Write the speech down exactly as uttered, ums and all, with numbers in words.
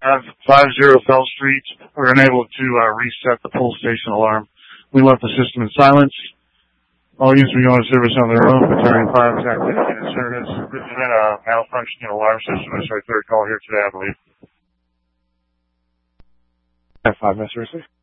five zero Fell Street. We're unable to uh, reset the pull station alarm. We left the system in silence. All units will be going to service on their own. Returning fire was activated in service. This has been a malfunctioning alarm system. It's our third call here today, I believe. F five, Mister Rissy.